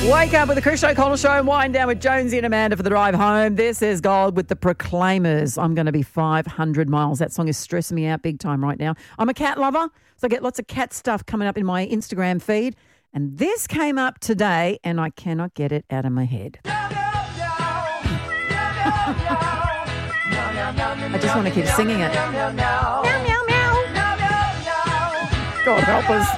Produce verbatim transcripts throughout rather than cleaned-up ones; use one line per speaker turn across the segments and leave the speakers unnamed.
Wake up with the Chris O'Connell Show and wind down with Jonesy and Amanda for the drive home. This is Gold with the Proclaimers. I'm going to be five hundred miles. That song is stressing me out big time right now. I'm a cat lover, so I get lots of cat stuff coming up in my Instagram feed. And this came up today and I cannot get it out of my head. I just want to keep singing it. Meow, meow, meow. God help us.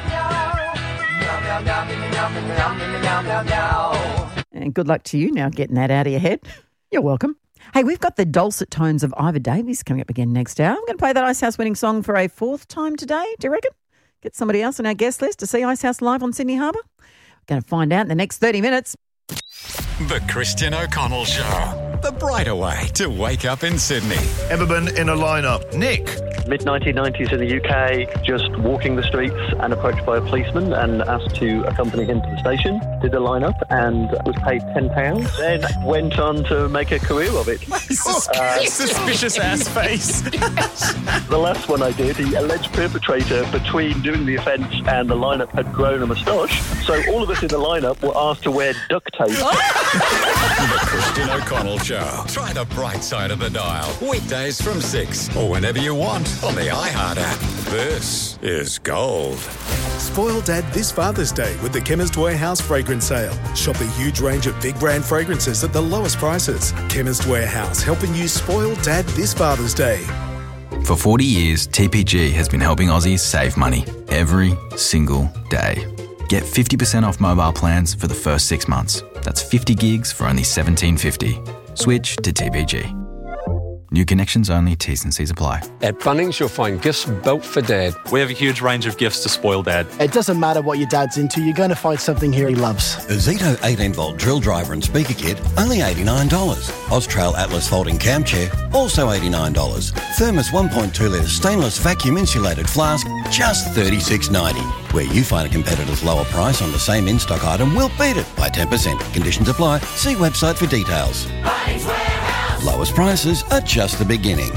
And good luck to you now getting that out of your head. You're welcome. Hey, we've got the dulcet tones of Ivor Davies coming up again next hour. I'm going to play that Icehouse winning song for a fourth time today. Do you reckon? Get somebody else on our guest list to see Icehouse live on Sydney Harbour? We're going to find out in the next thirty minutes.
The Christian O'Connell Show. The brighter way to wake up in Sydney.
Ever been in a lineup? Nick.
mid nineteen nineties in the U K, just walking the streets and approached by a policeman and asked to accompany him to the station. Did the lineup and was paid ten pounds. Then went on to make a career of it.
uh, suspicious ass face.
The last one I did, the alleged perpetrator between doing the offence and the lineup had grown a moustache. So all of us in the lineup were asked to wear duct tape.
The Christian O'Connell Show. Try the bright side of the dial. Weekdays from six or whenever you want on the iHeart app. This is Gold.
Spoil Dad this Father's Day with the Chemist Warehouse fragrance sale. Shop a huge range of big brand fragrances at the lowest prices. Chemist Warehouse, helping you spoil Dad this Father's Day.
For forty years, T P G has been helping Aussies save money every single day. Get fifty percent off mobile plans for the first six months. That's fifty gigs for only seventeen fifty. Switch to T P G. New connections only, T's and C's apply.
At Bunnings, you'll find gifts built for Dad.
We have a huge range of gifts to spoil Dad.
It doesn't matter what your dad's into, you're going to find something here he loves.
A Zito eighteen volt drill driver and speaker kit, only eighty-nine dollars. Austrail Atlas folding cam chair, also eighty-nine dollars. Thermos one point two litre stainless vacuum insulated flask, just thirty-six ninety. Where you find a competitor's lower price on the same in-stock item, we'll beat it by ten percent. Conditions apply. See website for details.
Bunnings Warehouse.
Lowest prices are just the beginning.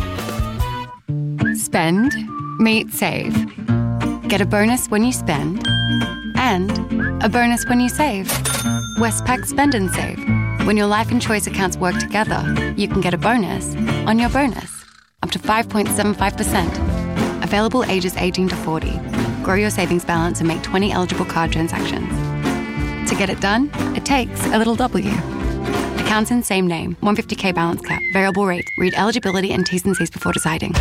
Spend, meet, save. Get a bonus when you spend and a bonus when you save. Westpac Spend and Save. When your life and choice accounts work together, you can get a bonus on your bonus. Up to five point seven five percent. Available ages eighteen to forty. Grow your savings balance and make twenty eligible card transactions. To get it done, it takes a little W. Accounts in same name. one hundred fifty k balance cap. Variable rate. Read eligibility and T's and C's before deciding.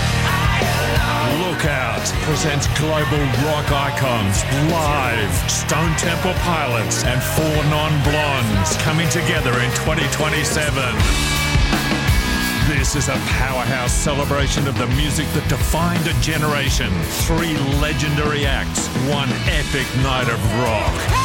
Lookout presents global rock icons live. Stone Temple Pilots and Four Non-Blondes coming together in twenty twenty-seven. This is a powerhouse celebration of the music that defined a generation. Three legendary acts, one epic night of rock.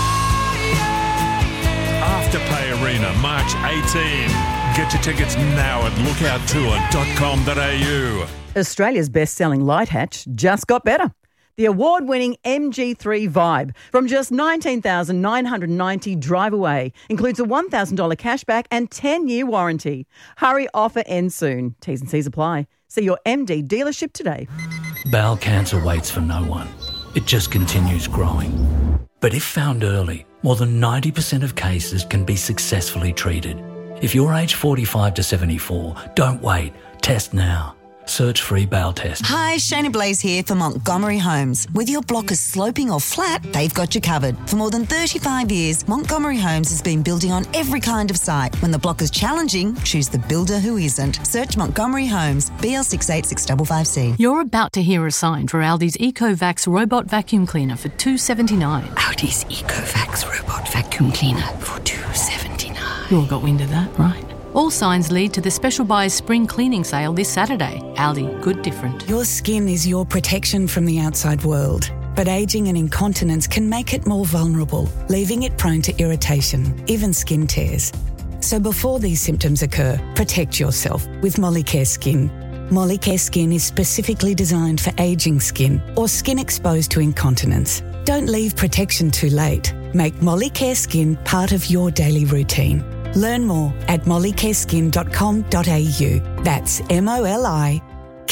Afterpay Arena, March eighteenth. Get your tickets now at lookout tour dot com dot a u.
Australia's best-selling light hatch just got better. The award-winning M G three Vibe from just nineteen thousand nine hundred ninety dollars drive away includes a one thousand dollars cashback and ten-year warranty. Hurry, offer ends soon. T's and C's apply. See your M D dealership today.
Bowel cancer waits for no one. It just continues growing. But if found early, more than ninety percent of cases can be successfully treated. If you're aged forty-five to seventy-four, don't wait. Test now. Search free bowel test.
Hi, Shayna Blaze here for Montgomery Homes. Whether your block is sloping or flat, they've got you covered. For more than thirty-five years, Montgomery Homes has been building on every kind of site. When the block is challenging, choose the builder who isn't. Search Montgomery Homes, B L six eight six five five C.
You're about to hear a sign for Aldi's EcoVax robot vacuum cleaner for two dollars seventy-nine.
Aldi's EcoVax robot vacuum cleaner for two dollars seventy-nine.
You all got wind of that, right? All signs lead to the Special Buys Spring Cleaning Sale this Saturday. Aldi, good different.
Your skin is your protection from the outside world, but ageing and incontinence can make it more vulnerable, leaving it prone to irritation, even skin tears. So before these symptoms occur, protect yourself with Molicare Skin. Molicare Skin is specifically designed for ageing skin or skin exposed to incontinence. Don't leave protection too late. Make Molicare Skin part of your daily routine. Learn more at molly care skin dot com dot a u. That's M O L I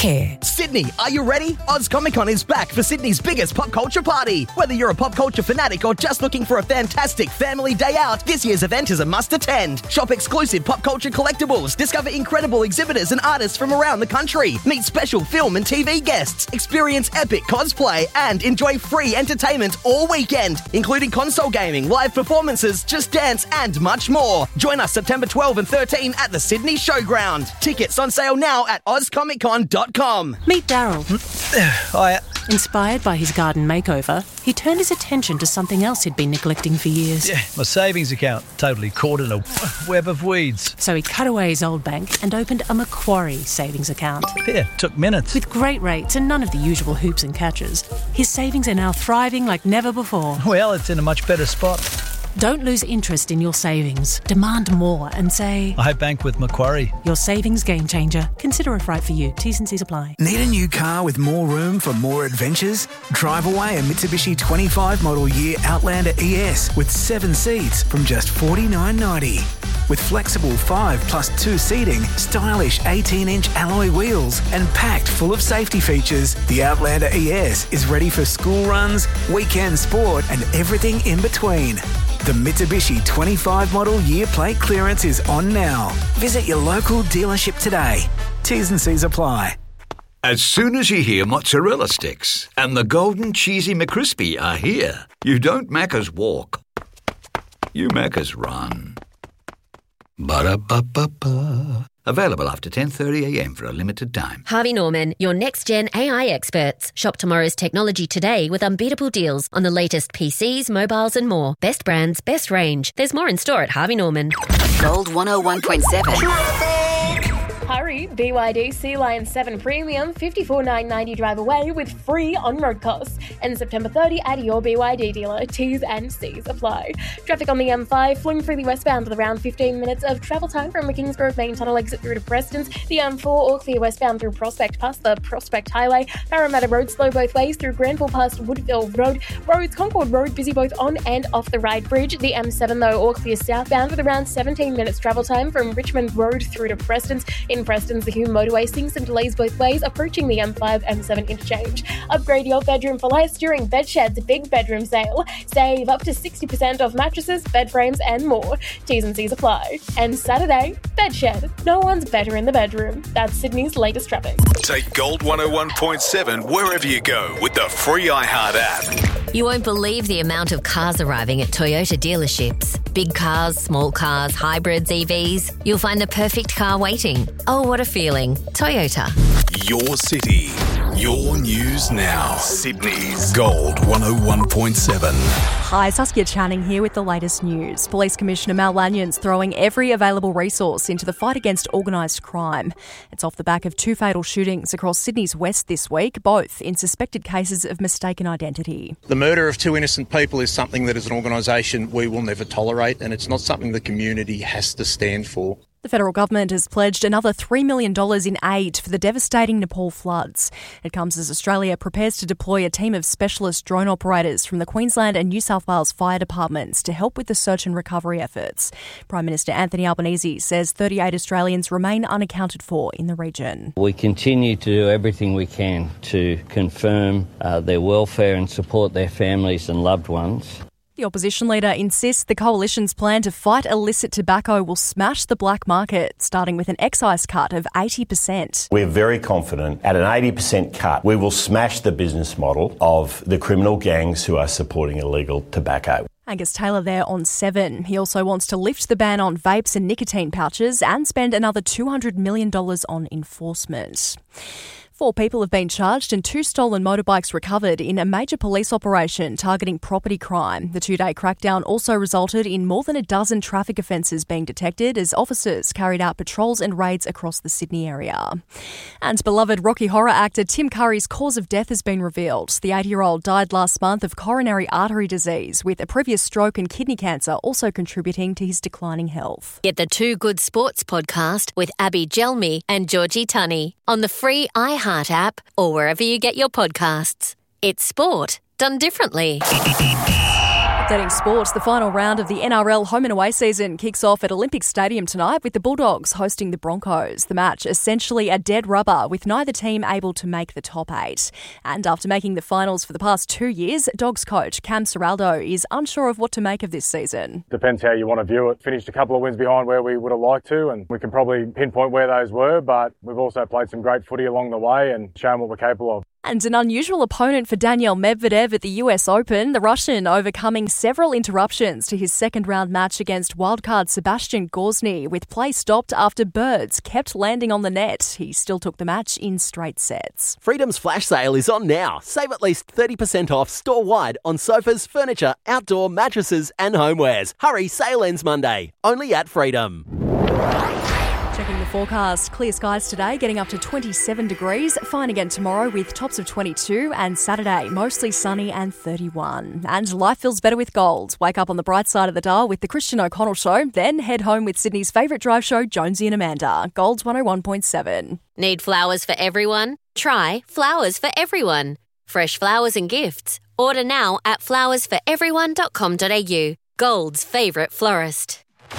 care.
Sydney, are you ready? Oz Comic Con is back for Sydney's biggest pop culture party. Whether you're a pop culture fanatic or just looking for a fantastic family day out, this year's event is a must attend. Shop exclusive pop culture collectibles, discover incredible exhibitors and artists from around the country, meet special film and T V guests, experience epic cosplay, and enjoy free entertainment all weekend, including console gaming, live performances, Just Dance, and much more. Join us September twelfth and thirteenth at the Sydney Showground. Tickets on sale now at oz comic con dot com.
Meet Daryl.
Hi.
Inspired by his garden makeover, he turned his attention to something else he'd been neglecting for years.
Yeah, my savings account totally caught in a web of weeds.
So he cut away his old bank and opened a Macquarie savings account.
Yeah, took minutes.
With great rates and none of the usual hoops and catches, his savings are now thriving like never before.
Well, it's in a much better spot.
Don't lose interest in your savings. Demand more and say,
I bank with Macquarie.
Your savings game changer. Consider if right for you. T's and C's apply.
Need a new car with more room for more adventures? Drive away a Mitsubishi twenty-five model year Outlander E S with seven seats from just forty-nine ninety. With flexible five plus two seating, stylish eighteen inch alloy wheels, and packed full of safety features, the Outlander E S is ready for school runs, weekend sport, and everything in between. The Mitsubishi twenty-five model year plate clearance is on now. Visit your local dealership today. T's and C's apply.
As soon as you hear mozzarella sticks and the golden cheesy McCrispy are here, you don't Macca's walk. You Macca's run. Ba-da-ba-ba-ba. Available after ten thirty a m for a limited time.
Harvey Norman, your next-gen A I experts. Shop tomorrow's technology today with unbeatable deals on the latest P Cs, mobiles and more. Best brands, best range. There's more in store at Harvey Norman.
Gold one oh one point seven.
Hurry, B Y D Sea Lion seven Premium, fifty-four thousand nine hundred ninety drive away with free on-road costs. And September thirtieth at your B Y D dealer. T's and C's apply. Traffic on the M five, flowing freely westbound with around fifteen minutes of travel time from the Kingsgrove main tunnel exit through to Prestons. The M four, all clear westbound through Prospect past the Prospect Highway. Parramatta Road slow both ways through Granville past Woodville Road. Roads, Concord Road busy both on and off the Ryde Bridge. The M seven though, all clear southbound with around seventeen minutes travel time from Richmond Road through to Prestons. In Prestons, the Hume motorway seeing some delays both ways approaching the M five M seven interchange. Upgrade your bedroom for less during Bedshed's big bedroom sale. Save up to sixty percent off mattresses, bed frames and more. T's and C's apply. And Saturday, Bedshed. No one's better in the bedroom. That's Sydney's latest traffic.
Take Gold one oh one point seven wherever you go with the free iHeart app.
You won't believe the amount of cars arriving at Toyota dealerships. Big cars, small cars, hybrids, E Vs. You'll find the perfect car waiting. Oh, what a feeling. Toyota.
Your city. Your news now. Sydney's Gold one oh one point seven.
Hi, Saskia Channing here with the latest news. Police Commissioner Mal Lanyon's throwing every available resource into the fight against organised crime. It's off the back of two fatal shootings across Sydney's west this week, both in suspected cases of mistaken identity.
The murder of two innocent people is something that as an organisation we will never tolerate, and it's not something the community has to stand for.
The federal government has pledged another three million dollars in aid for the devastating Nepal floods. It comes as Australia prepares to deploy a team of specialist drone operators from the Queensland and New South Wales fire departments to help with the search and recovery efforts. Prime Minister Anthony Albanese says thirty-eight Australians remain unaccounted for in the region.
We continue to do everything we can to confirm uh, their welfare and support their families and loved ones.
The opposition leader insists the coalition's plan to fight illicit tobacco will smash the black market, starting with an excise cut of eighty percent.
We're very confident at an eighty percent cut, we will smash the business model of the criminal gangs who are supporting illegal tobacco.
Angus Taylor there on Seven. He also wants to lift the ban on vapes and nicotine pouches and spend another two hundred million dollars on enforcement. Four people have been charged and two stolen motorbikes recovered in a major police operation targeting property crime. The two-day crackdown also resulted in more than a dozen traffic offences being detected as officers carried out patrols and raids across the Sydney area. And beloved Rocky Horror actor Tim Curry's cause of death has been revealed. The eighty-year-old died last month of coronary artery disease, with a previous stroke and kidney cancer also contributing to his declining health.
Get the Two Good Sports podcast with Abby Gelmi and Georgie Tunney on the free iHeart app or wherever you get your podcasts. It's sport done differently.
Updating sports, the final round of the N R L home and away season kicks off at Olympic Stadium tonight with the Bulldogs hosting the Broncos. The match essentially a dead rubber with neither team able to make the top eight. And after making the finals for the past two years, Dogs coach Cam Serraldo is unsure of what to make of this season.
Depends how you want to view it. Finished a couple of wins behind where we would have liked to, and we can probably pinpoint where those were, but we've also played some great footy along the way and shown what we're capable of.
And an unusual opponent for Daniil Medvedev at the U S Open, the Russian overcoming several interruptions to his second round match against wildcard Sebastian Gorzny, with play stopped after birds kept landing on the net. He still took the match in straight sets.
Freedom's flash sale is on now. Save at least thirty percent off store-wide on sofas, furniture, outdoor mattresses and homewares. Hurry, sale ends Monday. Only at Freedom.
Checking the forecast, clear skies today, getting up to twenty-seven degrees. Fine again tomorrow with tops of twenty-two, and Saturday mostly sunny and thirty-one. And life feels better with gold. Wake up on the bright side of the dial with the Christian O'Connell Show, then head home with Sydney's favourite drive show, Jonesy and Amanda. Gold's one oh one point seven.
Need flowers for everyone? Try Flowers for Everyone. Fresh flowers and gifts. Order now at flowers for everyone dot com dot a u. Gold's favourite florist.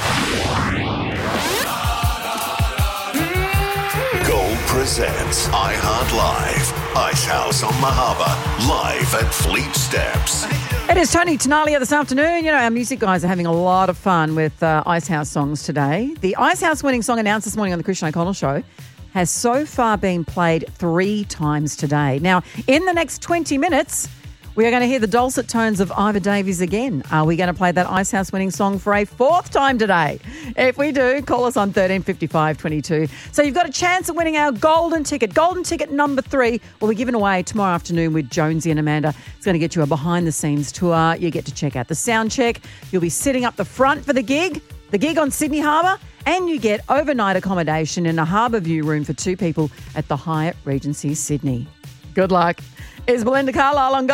Presents iHeart Live. Ice House on the Harbour, live at Fleet Steps.
It is Tony Tenalia this afternoon. You know, our music guys are having a lot of fun with uh, Ice House songs today. The Ice House winning song announced this morning on the Christian O'Connell Show has so far been played three times today. Now, in the next twenty minutes, we are going to hear the dulcet tones of Ivor Davies again. Are we going to play that Ice House winning song for a fourth time today? If we do, call us on thirteen fifty-five twenty-two. So you've got a chance of winning our golden ticket. Golden ticket number three will be given away tomorrow afternoon with Jonesy and Amanda. It's going to get you a behind-the-scenes tour. You get to check out the sound check. You'll be sitting up the front for the gig, the gig on Sydney Harbour, and you get overnight accommodation in a Harbour View room for two people at the Hyatt Regency Sydney. Good luck. Is Belinda Carlisle on